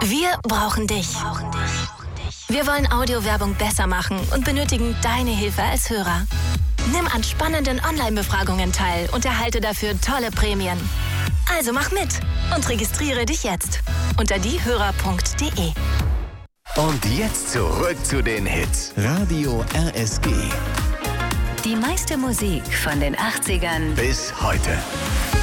Wir brauchen dich. Wir wollen Audiowerbung besser machen und benötigen deine Hilfe als Hörer. Nimm an spannenden Online-Befragungen teil und erhalte dafür tolle Prämien. Also mach mit und registriere dich jetzt unter diehörer.de. Und jetzt zurück zu den Hits. Radio RSG. Die meiste Musik von den 80ern Bis heute.